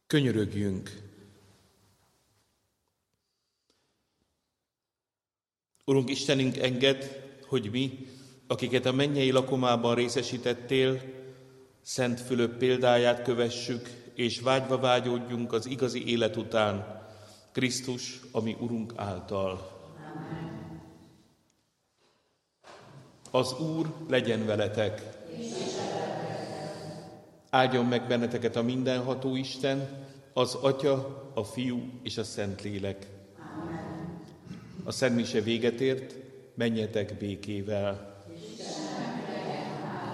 Könyörögjünk! Urunk Istenünk, engedd, hogy mi, akiket a mennyei lakomában részesítettél, Szent Fülöp példáját kövessük, és vágyva vágyódjunk az igazi élet után, Krisztus, ami Urunk által. Amen. Az Úr legyen veletek! Áldjon meg benneteket a mindenható Isten, az Atya, a Fiú és a Szentlélek. Amen. A szentmise véget ért, menjetek békével.